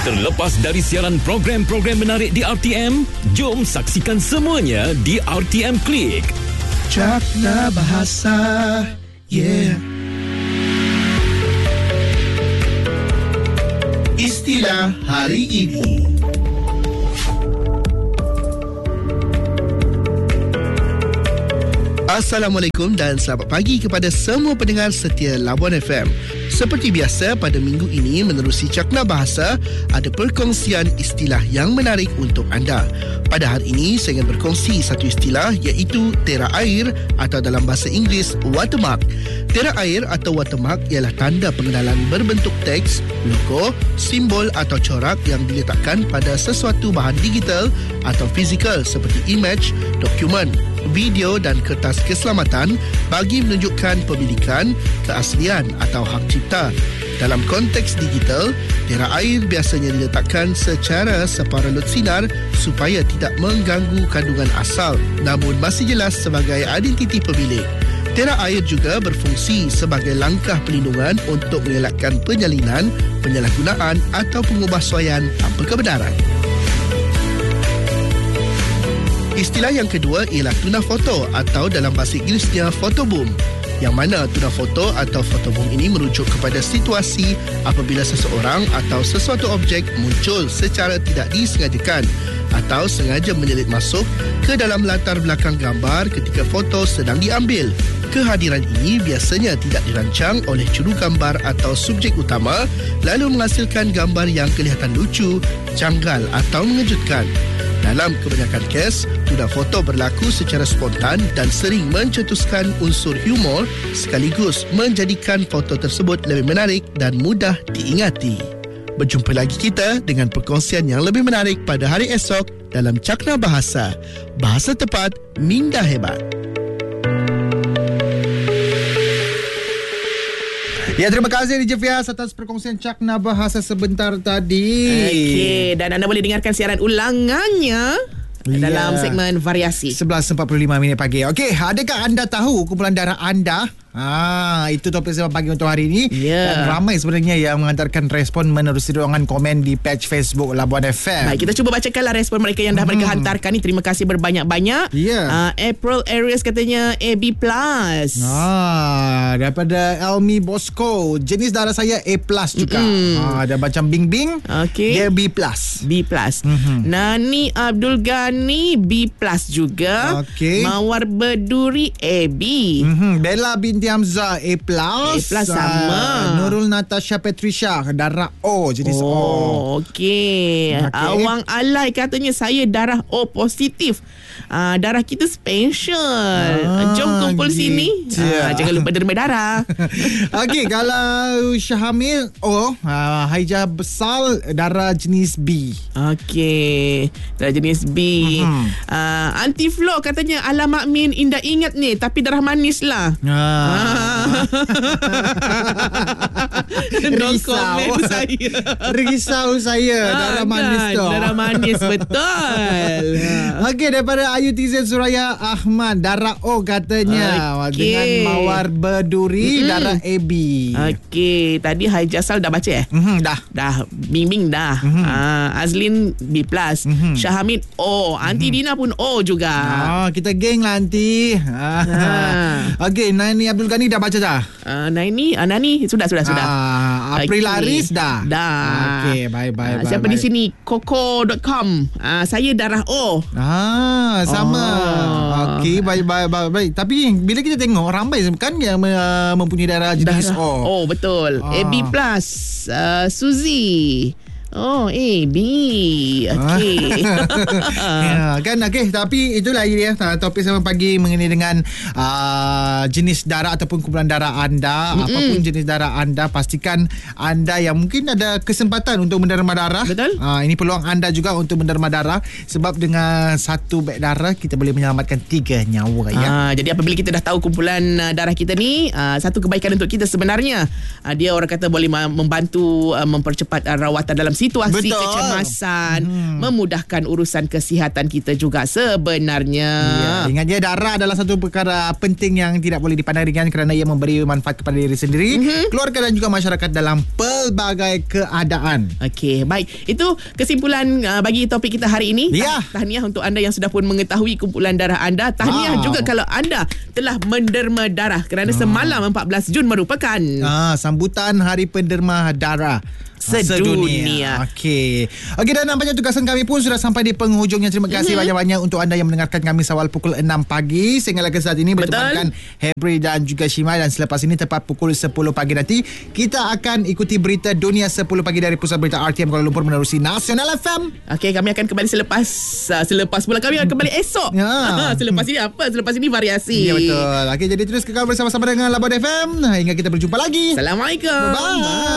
Terlepas dari siaran program-program menarik di RTM, jom saksikan semuanya di RTM Klik. Cakna Bahasa. Yeah. Istilah hari ini. Assalamualaikum dan selamat pagi kepada semua pendengar setia Labuan FM. Seperti biasa, pada minggu ini menerusi Cakna Bahasa, ada perkongsian istilah yang menarik untuk anda. Pada hari ini, saya ingin berkongsi satu istilah iaitu tera air atau dalam bahasa Inggeris, watermark. Tera air atau watermark ialah tanda pengenalan berbentuk teks, logo, simbol atau corak yang diletakkan pada sesuatu bahan digital atau fizikal seperti image, dokumen, video dan kertas keselamatan bagi menunjukkan pemilikan, keaslian atau hak cipta. Dalam konteks digital, tera air biasanya diletakkan secara separalut sinar supaya tidak mengganggu kandungan asal namun masih jelas sebagai identiti pemilik. Tera air juga berfungsi sebagai langkah pelindungan untuk mengelakkan penyalinan, penyalahgunaan atau pengubahsuaian tanpa kebenaran. Istilah yang kedua ialah tuna foto atau dalam bahasa Inggerisnya photoboom, yang mana tuna foto atau photoboom ini merujuk kepada situasi apabila seseorang atau sesuatu objek muncul secara tidak disengajakan atau sengaja menyelit masuk ke dalam latar belakang gambar ketika foto sedang diambil. Kehadiran ini biasanya tidak dirancang oleh jurugambar atau subjek utama lalu menghasilkan gambar yang kelihatan lucu, janggal atau mengejutkan. Dalam kebanyakan kes, tuna foto berlaku secara spontan dan sering mencetuskan unsur humor sekaligus menjadikan foto tersebut lebih menarik dan mudah diingati. Berjumpa lagi kita dengan perkongsian yang lebih menarik pada hari esok dalam Cakna Bahasa. Bahasa tepat, minda hebat. Ya, terima kasih DJ Fias atas perkongsian Cakna Bahasa sebentar tadi. Okey, dan anda boleh dengarkan siaran ulangannya dalam segmen variasi 11.45 pagi. Okey, adakah anda tahu kumpulan darah anda? Itu topik saya pagi untuk hari ini. Dan ramai sebenarnya yang menghantarkan respon menerusi ruangan komen di page Facebook Labuan FM. Baik, kita cuba bacakanlah respon mereka yang dah mereka hantarkan ni. Terima kasih berbanyak-banyak. April Aries katanya AB+. Daripada Elmi Bosco, jenis darah saya A+ juga. Ada macam Bing-Bing. Okey. Dia B+. B+. Nani Abdul Ghani B+ juga. Okey. Mawar Beduri AB. Bella binti Hamzah A+. A+ sama. Nurul Natasha Patricia darah O, jenis O. Okey. Awang Alai katanya saya darah O positif. Darah kita special. Jom kumpul sini. Jangan lupa derma darah. Okey, kalau Syahamil O, Haijah Besal darah jenis B. Okey, darah jenis B. Aunty Flo katanya alamak Min, indah ingat ni tapi darah manis lah. Risau saya darah manis tu. Darah manis betul. Okey, daripada Ayu Tizen Suraya Ahmad darah O katanya. Dengan Mawar Beduri darah AB. Okey, tadi Haijasal dah baca Dah Bing-Bing dah. Azlin B+. Syahamid O. Aunty Dina pun O juga. Kita geng lah Aunty. Okey, Nani Abdul Ghani dah baca dah? Nani sudah. April Aris dah? Okey, bye. Siapa di sini? Koko.com. Saya darah O. Sama. Okey, baik. Tapi bila kita tengok ramai kan yang mempunyai darah jenis O. Betul. AB+. Suzy. AB. Okey. Kan okey, tapi itulah dia topik sama pagi mengenai dengan jenis darah ataupun kumpulan darah anda. Apapun jenis darah anda, pastikan anda yang mungkin ada kesempatan untuk menderma darah. Betul. Ini peluang anda juga untuk menderma darah, sebab dengan satu beg darah kita boleh menyelamatkan 3 nyawa ya. Jadi apabila kita dah tahu kumpulan darah kita ni, satu kebaikan untuk kita sebenarnya. Dia orang kata boleh membantu mempercepat rawatan dalam situasi kecemasan, memudahkan urusan kesihatan kita juga sebenarnya. Ingat je, darah adalah satu perkara penting yang tidak boleh dipandang ringan kerana ia memberi manfaat kepada diri sendiri, keluarga dan juga masyarakat dalam pelbagai keadaan. Okey, baik. Itu kesimpulan bagi topik kita hari ini. Ya. Tahniah untuk anda yang sudah pun mengetahui kumpulan darah anda. Tahniah juga kalau anda telah menderma darah kerana semalam 14 Jun merupakan sambutan Hari Penderma Darah sedunia. Okey, dan nampaknya tugasan kami pun sudah sampai di penghujungnya. Terima kasih banyak-banyak untuk anda yang mendengarkan kami awal pukul 6 pagi sehingga ke saat ini bertemankan Hebri dan juga Shimai, dan selepas ini tepat pukul 10 pagi nanti kita akan ikuti berita dunia 10 pagi dari Pusat Berita RTM Kuala Lumpur menerusi Nasional FM. Okey, kami akan kembali selepas pula kami akan kembali esok. Selepas ini apa? Selepas ini variasi. Ya, betul. Okey, jadi terus kekal bersama-sama dengan Labad FM hingga kita berjumpa lagi. Assalamualaikum. Bye.